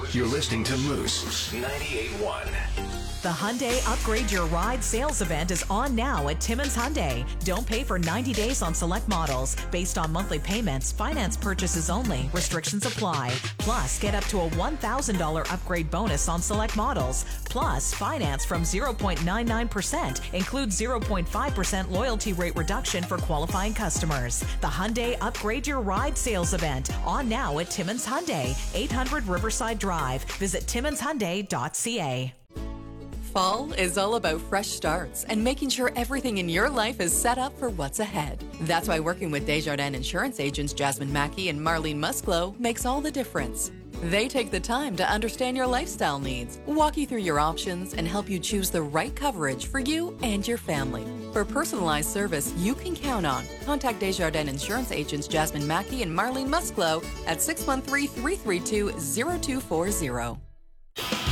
You're listening to Moose 98.1. The Hyundai Upgrade Your Ride sales event is on now at Timmins Hyundai. Don't pay for 90 days on select models. Based on monthly payments, finance purchases only. Restrictions apply. Plus, get up to a $1,000 upgrade bonus on select models. Plus, finance from 0.99%. Includes 0.5% loyalty rate reduction for qualifying customers. The Hyundai Upgrade Your Ride sales event on now at Timmins Hyundai, 800 Riverside Drive. Visit TimminsHyundai.ca. Fall is all about fresh starts and making sure everything in your life is set up for what's ahead. That's why working with Desjardins insurance agents Jasmine Mackey and Marlene Musclo makes all the difference. They take the time to understand your lifestyle needs, walk you through your options, and help you choose the right coverage for you and your family. For personalized service you can count on, contact Desjardins insurance agents Jasmine Mackey and Marlene Musclo at 613-332-0240.